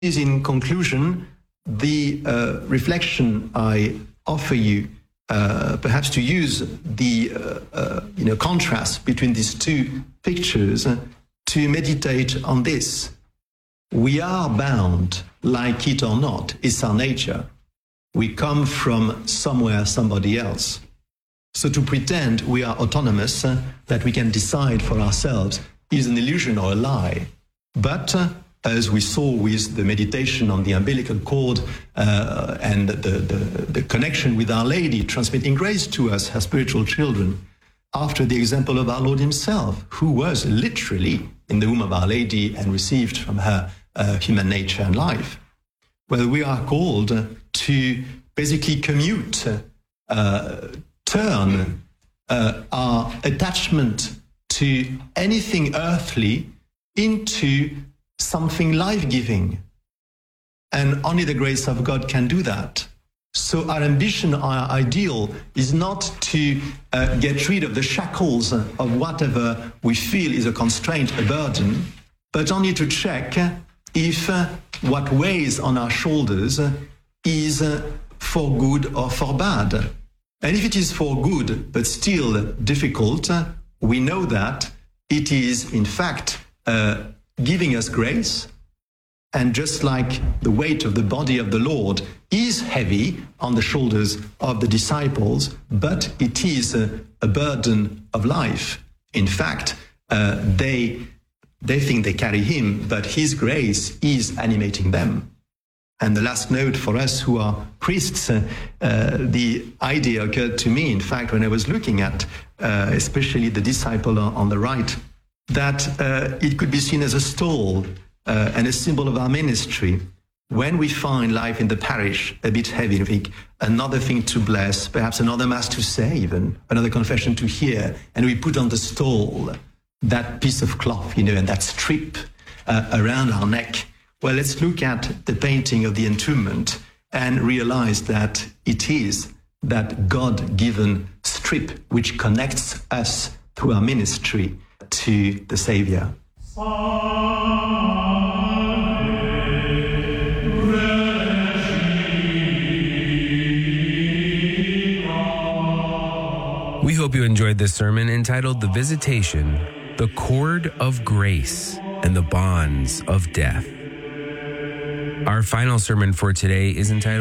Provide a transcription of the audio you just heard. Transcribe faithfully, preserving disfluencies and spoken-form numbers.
is, in conclusion, the uh, reflection I offer you, uh, perhaps to use the uh, uh, you know, contrast between these two pictures uh, to meditate on this. We are bound, like it or not, it's our nature. We come from somewhere, somebody else. So to pretend we are autonomous, uh, that we can decide for ourselves, is an illusion or a lie. But uh, as we saw with the meditation on the umbilical cord uh, and the, the, the connection with Our Lady transmitting grace to us, her spiritual children, after the example of our Lord himself, who was literally in the womb of Our Lady and received from her uh, human nature and life. Well, we are called uh, to basically commute, uh, turn uh, our attachment to anything earthly into something life-giving. And only the grace of God can do that. So our ambition, our ideal, is not to uh, get rid of the shackles of whatever we feel is a constraint, a burden, but only to check if uh, what weighs on our shoulders is uh, for good or for bad. And if it is for good, but still difficult, we know that it is, in fact, uh, giving us grace. And just like the weight of the body of the Lord is heavy on the shoulders of the disciples, but it is a, a burden of life. In fact, uh, they, they think they carry him, but his grace is animating them. And the last note for us who are priests, uh, uh, the idea occurred to me, in fact, when I was looking at uh, especially the disciple on, on the right, that uh, it could be seen as a stall uh, and a symbol of our ministry. When we find life in the parish a bit heavy, we think another thing to bless, perhaps another mass to say even, another confession to hear, and we put on the stall that piece of cloth, you know, and that strip uh, around our neck. Well, let's look at the painting of the entombment and realize that it is that God-given strip which connects us through our ministry to the Savior. We hope you enjoyed this sermon entitled The Visitation, the Cord of Grace and the Bonds of Death. Our final sermon for today is entitled